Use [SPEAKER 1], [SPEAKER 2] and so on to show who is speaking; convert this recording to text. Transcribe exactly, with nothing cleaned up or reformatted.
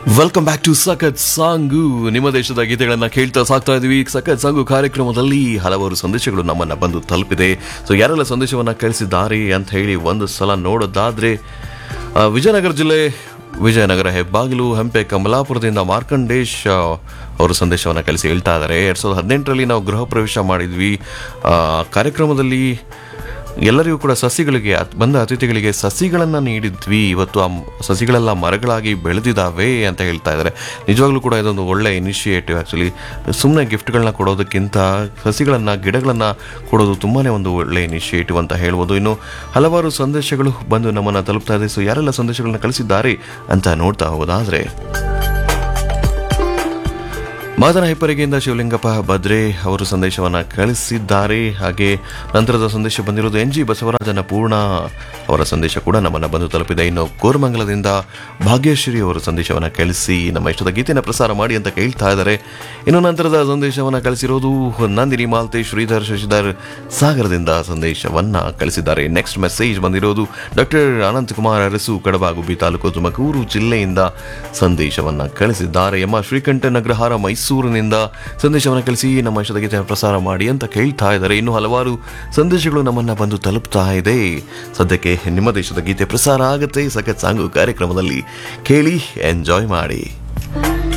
[SPEAKER 1] Welcome back to ಸಖತ್ song. ನಿಮ್ಮ ದೇಶದ ಗೀತೆಗಳನ್ನ ಕೇಳ್ತಾ ಸಾಕ್ತಾ ಇದೀವಿ. ಸಖತ್ ಸಾಂಗು ಕಾರ್ಯಕ್ರಮದಲ್ಲಿ ಹಲವಾರು ಸಂದೇಶಗಳು ನಮ್ಮನ್ನ ಬಂದು ತಲುಪಿದೆ. ಸೊ ಯಾರೆಲ್ಲ ಸಂದೇಶವನ್ನ ಕಳಿಸಿದ್ದಾರೆ ಅಂತ ಹೇಳಿ ಒಂದು ಸಲ ನೋಡೋದಾದ್ರೆ, ಆ, ವಿಜಯನಗರ ಜಿಲ್ಲೆ ವಿಜಯನಗರ ಹೆಬ್ಬಾಗಿಲು ಹಂಪೆ ಕಮಲಾಪುರದಿಂದ ಮಾರ್ಕಂಡೇಶ್ ಅವರು ಸಂದೇಶವನ್ನು ಕಳಿಸಿ ಹೇಳ್ತಾ ಇದ್ದಾರೆ, ಎರಡ್ ಸಾವಿರದ ಹದಿನೆಂಟರಲ್ಲಿ ನಾವು ಗೃಹ ಪ್ರವೇಶ ಮಾಡಿದ್ವಿ. ಆ, ಕಾರ್ಯಕ್ರಮದಲ್ಲಿ ಎಲ್ಲರಿಗೂ ಕೂಡ ಸಸಿಗಳಿಗೆ ಬಂದ ಅತಿಥಿಗಳಿಗೆ ಸಸಿಗಳನ್ನು ನೀಡಿದ್ವಿ. ಇವತ್ತು ಆ ಸಸಿಗಳೆಲ್ಲ ಮರಗಳಾಗಿ ಬೆಳೆದಿದ್ದಾವೆ ಅಂತ ಹೇಳ್ತಾ ಇದ್ದಾರೆ. ನಿಜವಾಗ್ಲೂ ಕೂಡ ಇದೊಂದು ಒಳ್ಳೆ ಇನಿಷಿಯೇಟಿವ್. ಆ್ಯಕ್ಚುಲಿ ಸುಮ್ಮನೆ ಗಿಫ್ಟ್ಗಳನ್ನ ಕೊಡೋದಕ್ಕಿಂತ ಸಸಿಗಳನ್ನು ಗಿಡಗಳನ್ನು ಕೊಡೋದು ತುಂಬಾ ಒಂದು ಒಳ್ಳೆ ಇನಿಷಿಯೇಟಿವ್ ಅಂತ ಹೇಳ್ಬೋದು. ಇನ್ನು ಹಲವಾರು ಸಂದೇಶಗಳು ಬಂದು ನಮ್ಮನ್ನು ತಲುಪ್ತಾ ಇದೆ. ಸೊ ಯಾರೆಲ್ಲ ಸಂದೇಶಗಳನ್ನ ಕಳಿಸಿದ್ದಾರೆ ಅಂತ ನೋಡ್ತಾ ಹೋಗೋದಾದರೆ, ಮಾದನ ಹೆಪ್ಪರಿಗೆಯಿಂದ ಶಿವಲಿಂಗಪ್ಪ ಭದ್ರೆ ಅವರು ಸಂದೇಶವನ್ನು ಕಳಿಸಿದ್ದಾರೆ. ಹಾಗೆ ನಂತರದ ಸಂದೇಶ ಬಂದಿರೋದು ಎನ್ ಜಿ ಬಸವರಾಜನ ಪೂರ್ಣ ಅವರ ಸಂದೇಶ ಕೂಡ ನಮ್ಮನ್ನು ಬಂದು ತಲುಪಿದೆ. ಇನ್ನು ಕೋರಮಂಗಲದಿಂದ ಭಾಗ್ಯಶ್ರೀ ಅವರು ಸಂದೇಶವನ್ನು ಕಳಿಸಿ ನಮ್ಮ ಇಷ್ಟದ ಗೀತೆಯನ್ನು ಪ್ರಸಾರ ಮಾಡಿ ಅಂತ ಕೇಳ್ತಾ ಇದ್ದಾರೆ. ಇನ್ನು ನಂತರದ ಸಂದೇಶವನ್ನು ಕಳಿಸಿರೋದು ನಂದಿನಿ ಮಾಲ್ತೆ ಶ್ರೀಧರ್ ಶಶಿಧರ್ ಸಾಗರದಿಂದ ಸಂದೇಶವನ್ನು ಕಳಿಸಿದ್ದಾರೆ. ನೆಕ್ಸ್ಟ್ ಮೆಸೇಜ್ ಬಂದಿರೋದು ಡಾಕ್ಟರ್ ಅನಂತಕುಮಾರ್ ಅರಸು ಕಡಬ ಗುಬ್ಬಿ ತಾಲೂಕು ತುಮಕೂರು ಜಿಲ್ಲೆಯಿಂದ ಸಂದೇಶವನ್ನು ಕಳಿಸಿದ್ದಾರೆ. ಎಮ್ಮ ಶ್ರೀಕಂಠನ್ ಅಗ್ರಹಾರ ಮೈಸೂರಿನಿಂದ ಸಂದೇಶವನ್ನು ಕಳಿಸಿ ನಮ್ಮ ಇಷ್ಟದ ಗೀತೆಯನ್ನು ಪ್ರಸಾರ ಮಾಡಿ ಅಂತ ಕೇಳ್ತಾ ಇದ್ದಾರೆ. ಇನ್ನು ಹಲವಾರು ಸಂದೇಶಗಳು ನಮ್ಮನ್ನು ಬಂದು ತಲುಪ್ತಾ ಇದೆ. ಸದ್ಯಕ್ಕೆ ನಿಮ್ಮ ದೇಶದ ಗೀತೆ ಪ್ರಸಾರ ಆಗುತ್ತೆ ಸಖತ್ ಸಾಂಗು ಕಾರ್ಯಕ್ರಮದಲ್ಲಿ. ಕೇಳಿ, ಎಂಜಾಯ್ ಮಾಡಿ.